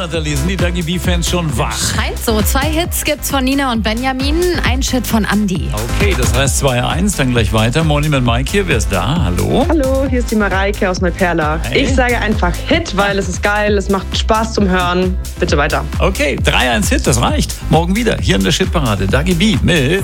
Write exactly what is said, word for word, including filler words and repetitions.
Nathalie, sind die Dagi B-Fans schon wach? Scheint so. Zwei Hits gibt's von Nina und Benjamin, ein Shit von Andi. Okay, das heißt zwei eins, dann gleich weiter. Morning mit Mike hier, wer ist da? Hallo? Hallo, hier ist die Mareike aus Neuperla. Hey. Ich sage einfach Hit, weil es ist geil, es macht Spaß zum Hören. Bitte weiter. Okay, drei eins Hit, das reicht. Morgen wieder, hier in der Shitparade. Dagi B mit